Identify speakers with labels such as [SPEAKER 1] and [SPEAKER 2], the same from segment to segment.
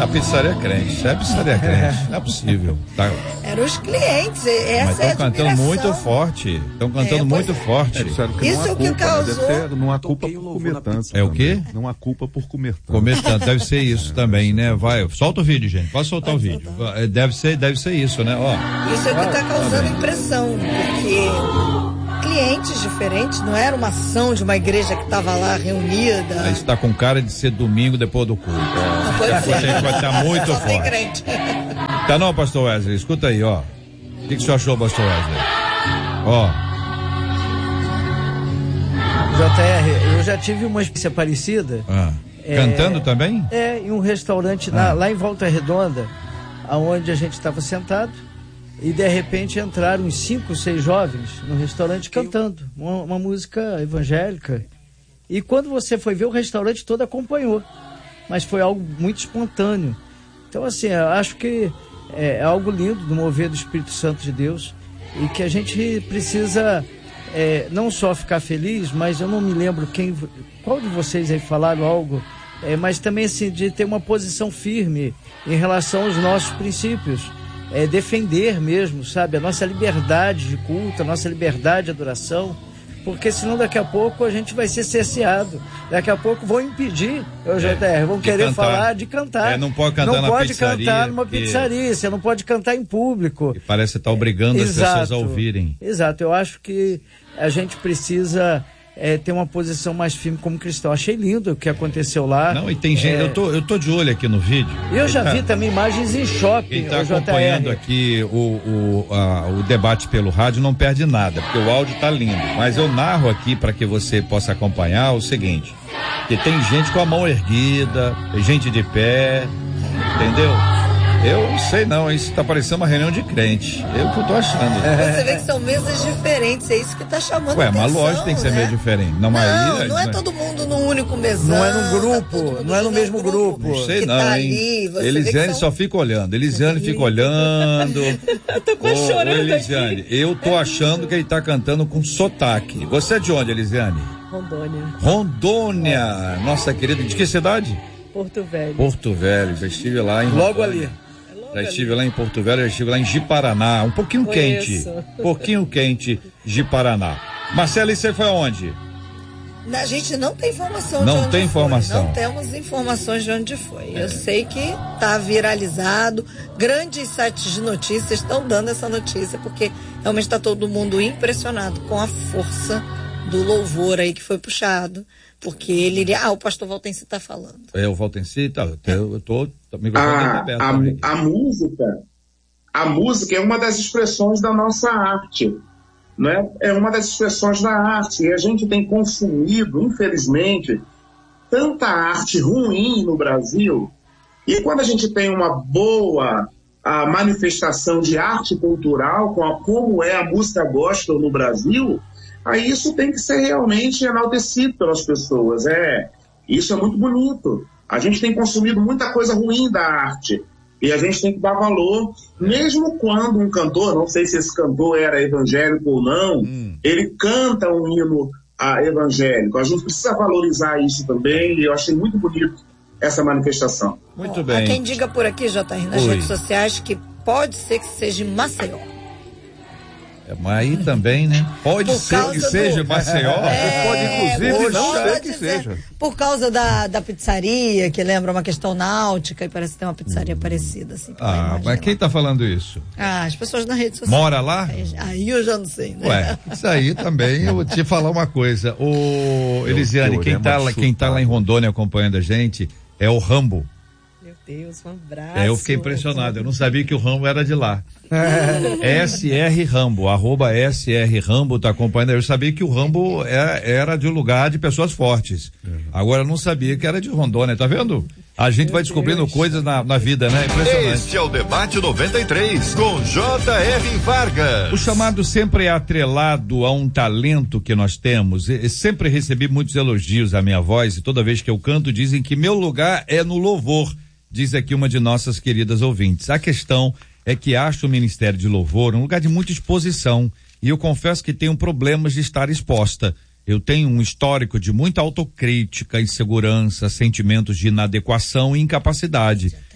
[SPEAKER 1] A pizzaria crente, é pizzaria crente, não é possível. Tá.
[SPEAKER 2] Eram os clientes, essa
[SPEAKER 1] mas estão cantando muito forte, estão cantando muito forte.
[SPEAKER 2] Isso é o que causou.
[SPEAKER 3] Não há culpa por comer tanto.
[SPEAKER 1] É o quê?
[SPEAKER 3] Não há culpa por comer tanto.
[SPEAKER 1] Comer tanto, deve ser isso também, né? Vai, solta o vídeo, gente, pode soltar o vídeo. Deve ser isso, né? Ó.
[SPEAKER 2] Isso é o que está causando impressão, porque clientes diferentes, não era uma ação de uma igreja que estava lá reunida.
[SPEAKER 1] Aí está com cara de ser domingo depois do culto. Vai estar muito
[SPEAKER 2] só
[SPEAKER 1] forte.
[SPEAKER 2] tem crente.
[SPEAKER 1] Tá não, pastor Wesley? Escuta aí, ó. O que o senhor achou, pastor Wesley? Ó.
[SPEAKER 4] JR, eu já tive uma experiência parecida.
[SPEAKER 1] Cantando também?
[SPEAKER 4] Em um restaurante lá em Volta Redonda, aonde a gente estava sentado. E de repente entraram uns 5, 6 jovens no restaurante cantando uma música evangélica. E quando você foi ver, o restaurante todo acompanhou. Mas foi algo muito espontâneo. Então, assim, eu acho que é algo lindo do mover do Espírito Santo de Deus. E que a gente precisa não só ficar feliz, mas eu não me lembro qual de vocês aí falaram algo, mas também assim, de ter uma posição firme em relação aos nossos princípios. Defender mesmo, sabe, a nossa liberdade de culto, a nossa liberdade de adoração, porque senão daqui a pouco a gente vai ser cerceado, daqui a pouco vão impedir, vão querer cantar. Falar de cantar.
[SPEAKER 1] Não pode cantar
[SPEAKER 4] não pode cantar numa pizzaria, você não pode cantar em público.
[SPEAKER 1] E parece que está obrigando as pessoas a ouvirem.
[SPEAKER 4] Exato, eu acho que a gente precisa ter uma posição mais firme como cristão. Achei lindo o que aconteceu lá.
[SPEAKER 1] Não, e tem gente, eu tô de olho aqui no vídeo.
[SPEAKER 4] Eu já vi também imagens em shopping.
[SPEAKER 1] Quem tá acompanhando aqui o debate pelo rádio não perde nada, porque o áudio tá lindo. Mas eu narro aqui para que você possa acompanhar o seguinte, que tem gente com a mão erguida, tem gente de pé, entendeu? Eu não sei não, isso tá parecendo uma reunião de crente. Eu que eu tô achando.
[SPEAKER 2] Você vê que são mesas diferentes, é isso que tá chamando a atenção.
[SPEAKER 1] Mas lógico tem que ser meio diferente. Não é
[SPEAKER 2] todo mundo num único mesão.
[SPEAKER 4] Não é num grupo, não é no mesmo grupo.
[SPEAKER 1] Não sei não, tá hein. Elisiane só fica olhando, Elisiane fica olhando.
[SPEAKER 2] Eu tô quase chorando
[SPEAKER 1] Elisiane, aqui. Eu tô achando que ele tá cantando com sotaque. Você é de onde, Elisiane? Rondônia. Nossa querida, de que cidade?
[SPEAKER 5] Porto Velho.
[SPEAKER 1] Porto Velho, já estive lá em
[SPEAKER 4] Logo ali.
[SPEAKER 1] Já estive lá em Porto Velho, já estive lá em Ji-Paraná, um pouquinho quente, Ji-Paraná. Marcela, e você foi aonde?
[SPEAKER 2] A gente não tem informação
[SPEAKER 1] não tem informação.
[SPEAKER 2] Não temos informações de onde foi. Eu sei que está viralizado, grandes sites de notícias estão dando essa notícia, porque realmente está todo mundo impressionado com a força do louvor aí que foi puxado. Porque ele iria. O pastor Valtenci está falando.
[SPEAKER 1] O Valtenci, eu tô aberto.
[SPEAKER 6] A música é uma das expressões da nossa arte, né? É uma das expressões da arte, e a gente tem consumido, infelizmente, tanta arte ruim no Brasil, e quando a gente tem uma boa manifestação de arte cultural, como é a música gospel no Brasil, aí isso tem que ser realmente enaltecido pelas pessoas. Isso é muito bonito. A gente tem consumido muita coisa ruim da arte e a gente tem que dar valor, mesmo quando um cantor, não sei se esse cantor era evangélico ou não, ele canta um hino evangélico. A gente precisa valorizar isso também, e eu achei muito bonito essa manifestação.
[SPEAKER 1] Muito bem.
[SPEAKER 2] Há quem diga por aqui, JR, nas redes sociais, que pode ser que seja em Maceió.
[SPEAKER 1] Mas aí também, né? Pode ser que seja Maceió.
[SPEAKER 3] Pode, inclusive, não ser que seja.
[SPEAKER 2] Por causa da pizzaria, que lembra uma questão náutica, e parece que tem uma pizzaria parecida, assim.
[SPEAKER 1] Mas quem tá falando isso?
[SPEAKER 2] As pessoas na rede social.
[SPEAKER 1] Mora lá?
[SPEAKER 2] Aí eu já não sei, né?
[SPEAKER 1] Isso aí também, eu vou te falar uma coisa. Elisiane, quem tá lá em Rondônia acompanhando a gente é o Rambo.
[SPEAKER 5] Deus, um abraço.
[SPEAKER 1] Eu fiquei impressionado, eu não sabia que o Rambo era de lá. SR Rambo, @SR Rambo tá acompanhando. Eu sabia que o Rambo era de um lugar de pessoas fortes. Agora eu não sabia que era de Rondônia, tá vendo? A gente vai descobrindo coisas na vida, né? Impressionante.
[SPEAKER 7] Este é o Debate 93 com J.R. Vargas.
[SPEAKER 1] O chamado sempre é atrelado a um talento que nós temos. Eu sempre recebi muitos elogios à minha voz, e toda vez que eu canto dizem que meu lugar é no louvor. Diz aqui uma de nossas queridas ouvintes. A questão é que acho o Ministério de Louvor um lugar de muita exposição, e eu confesso que tenho problemas de estar exposta. Eu tenho um histórico de muita autocrítica, insegurança, sentimentos de inadequação e incapacidade.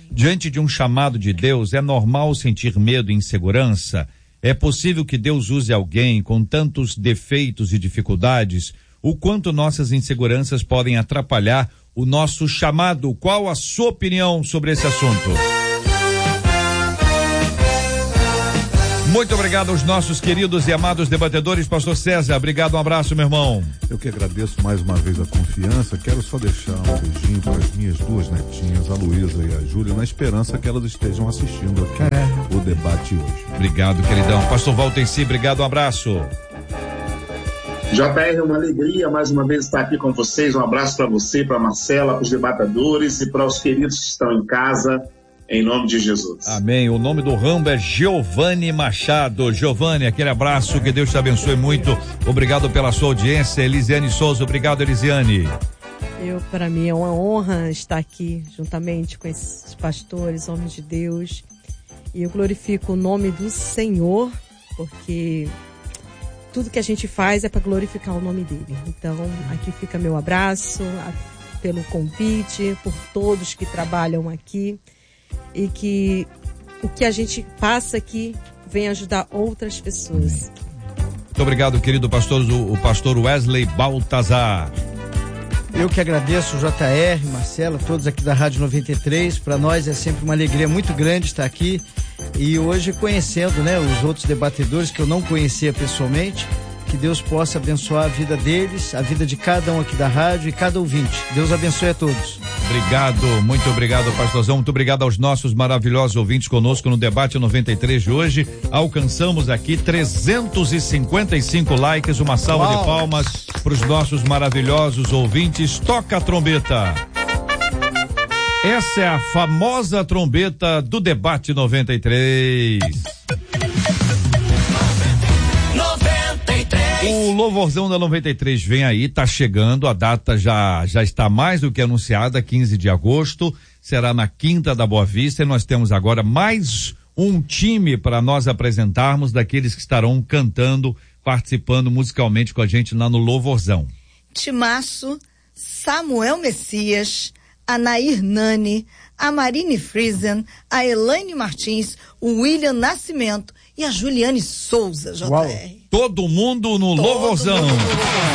[SPEAKER 1] Diante de um chamado de Deus, é normal sentir medo e insegurança? É possível que Deus use alguém com tantos defeitos e dificuldades? O quanto nossas inseguranças podem atrapalhar o nosso chamado? Qual a sua opinião sobre esse assunto? Muito obrigado aos nossos queridos e amados debatedores. Pastor César, obrigado, um abraço, meu irmão.
[SPEAKER 3] Eu que agradeço mais uma vez a confiança. Quero só deixar um beijinho para as minhas duas netinhas, a Luísa e a Júlia, na esperança que elas estejam assistindo aqui o debate hoje.
[SPEAKER 1] Obrigado, queridão. Pastor Valtenci, obrigado, um abraço.
[SPEAKER 6] JR, uma alegria mais uma vez estar aqui com vocês. Um abraço para você, para Marcela, para os debatedores e para os queridos que estão em casa. Em nome de Jesus.
[SPEAKER 1] Amém. O nome do Rambo é Giovanni Machado. Giovanni, aquele abraço, que Deus te abençoe muito. Obrigado pela sua audiência. Elisiane Souza, obrigado, Elisiane.
[SPEAKER 5] Para mim é uma honra estar aqui juntamente com esses pastores, homens de Deus. E eu glorifico o nome do Senhor, porque tudo que a gente faz é para glorificar o nome dele. Então, aqui fica meu abraço pelo convite, por todos que trabalham aqui. E que o que a gente passa aqui venha ajudar outras pessoas.
[SPEAKER 1] Muito obrigado, querido pastor, o pastor Wesley Baltazar.
[SPEAKER 4] Eu que agradeço o JR, Marcela, todos aqui da Rádio 93. Para nós é sempre uma alegria muito grande estar aqui. E hoje conhecendo, né, os outros debatedores que eu não conhecia pessoalmente. Que Deus possa abençoar a vida deles, a vida de cada um aqui da rádio e cada ouvinte. Deus abençoe a todos.
[SPEAKER 1] Obrigado, muito obrigado, pastorzão. Muito obrigado aos nossos maravilhosos ouvintes conosco no Debate 93 de hoje. Alcançamos aqui 355 likes. Uma salva de palmas para os nossos maravilhosos ouvintes. Toca a trombeta. Essa é a famosa trombeta do Debate 93. O louvorzão da 93 vem aí, tá chegando, a data já está mais do que anunciada, 15 de agosto, será na Quinta da Boa Vista, e nós temos agora mais um time para nós apresentarmos daqueles que estarão cantando, participando musicalmente com a gente lá no louvorzão.
[SPEAKER 2] Timaço, Samuel Messias, a Nair Nani, a Marine Friesen, a Elaine Martins, o William Nascimento e a Juliane Souza, JR.
[SPEAKER 1] Todo mundo no louvorzão.